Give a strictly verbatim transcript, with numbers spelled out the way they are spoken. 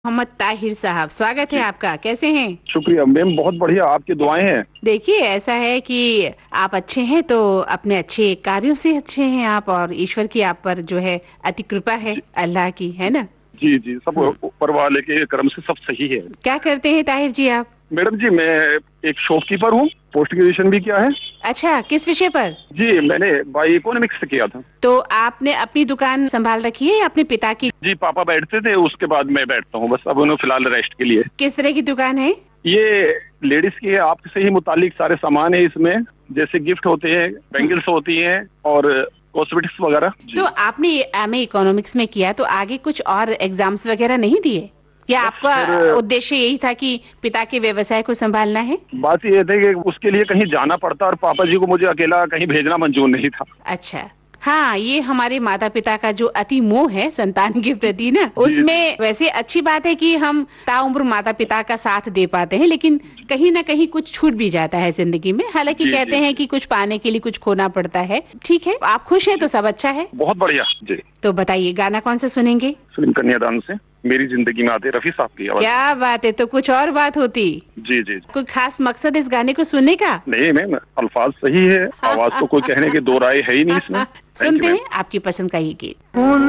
मोहम्मद ताहिर साहब, स्वागत है आपका। कैसे हैं? शुक्रिया मैम, बहुत बढ़िया, आपकी दुआएं हैं। देखिए, ऐसा है कि आप अच्छे हैं तो अपने अच्छे कार्यों से अच्छे हैं आप, और ईश्वर की आप पर जो है अति कृपा है, अल्लाह की, है ना? जी जी, सब ऊपर वाले के करम से सब सही है। क्या करते हैं ताहिर जी आप? मैडम जी, मैं एक शॉपकीपर हूँ, पोस्ट ग्रेजुएशन भी किया है। अच्छा, किस विषय पर? जी, मैंने बाई इकोनॉमिक्स से किया था। तो आपने अपनी दुकान संभाल रखी है या अपने पिता की? जी, पापा बैठते थे, उसके बाद मैं बैठता हूँ, बस अब उन्हें फिलहाल रेस्ट के लिए। किस तरह की दुकान है? ये लेडीज की है, आपसे ही मुतालिक सारे सामान है इसमें, जैसे गिफ्ट होते हैं, बैंगल्स होती हैं और कॉस्मेटिक्स वगैरह। तो आपने एम ए इकोनॉमिक्स में किया तो आगे कुछ और एग्जाम्स वगैरह नहीं दिए, या आपका उद्देश्य यही था कि पिता के व्यवसाय को संभालना है? बात ये थी कि उसके लिए कहीं जाना पड़ता और पापा जी को मुझे अकेला कहीं भेजना मंजूर नहीं था। अच्छा, हाँ, ये हमारे माता पिता का जो अति मोह है संतान के प्रति ना, उसमें वैसे अच्छी बात है कि हम ताउम्र माता पिता का साथ दे पाते हैं, लेकिन कहीं ना कहीं कुछ छूट भी जाता है जिंदगी में। हालांकि कहते हैं कि कुछ पाने के लिए कुछ खोना पड़ता है। ठीक है, आप खुश हैं तो सब अच्छा है। बहुत बढ़िया जी। तो बताइए, गाना कौन सा सुनेंगे? फिल्म कन्यादान से मेरी जिंदगी में आते रफी साहब की आवाज। क्या बात है, तो कुछ और बात होती। जी जी। कोई खास मकसद इस गाने को सुनने का? नहीं मैम, अल्फाज सही है, आवाज तो कोई कहने की दो राय है ही नहीं इसमें। सुनते हैं आपकी पसंद का ये गीत।